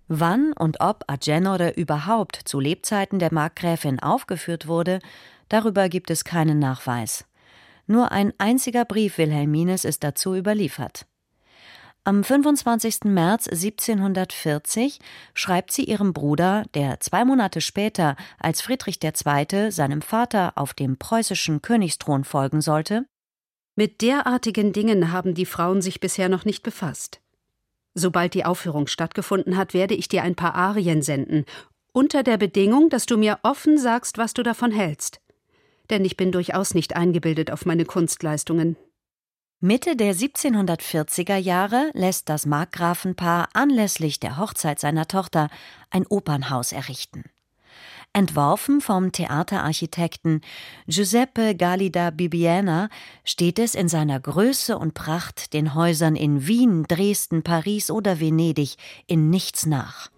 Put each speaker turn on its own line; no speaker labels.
Wann und ob Agenore überhaupt zu Lebzeiten der Markgräfin aufgeführt wurde, darüber gibt es keinen Nachweis. Nur ein einziger Brief Wilhelmines ist dazu überliefert. Am 25. März 1740 schreibt sie ihrem Bruder, der 2 Monate später als Friedrich II. Seinem Vater auf dem preußischen Königsthron folgen sollte:
Mit derartigen Dingen haben die Frauen sich bisher noch nicht befasst. Sobald die Aufführung stattgefunden hat, werde ich dir ein paar Arien senden, unter der Bedingung, dass du mir offen sagst, was du davon hältst. Denn ich bin durchaus nicht eingebildet auf meine Kunstleistungen.
Mitte der 1740er Jahre lässt das Markgrafenpaar anlässlich der Hochzeit seiner Tochter ein Opernhaus errichten. Entworfen vom Theaterarchitekten Giuseppe Galli da Bibbiena steht es in seiner Größe und Pracht den Häusern in Wien, Dresden, Paris oder Venedig in nichts nach.